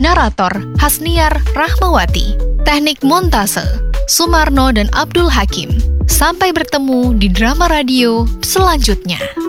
Narator, Hasniar Rahmawati. Teknik montase, Sumarno dan Abdul Hakim. Sampai bertemu di drama radio selanjutnya.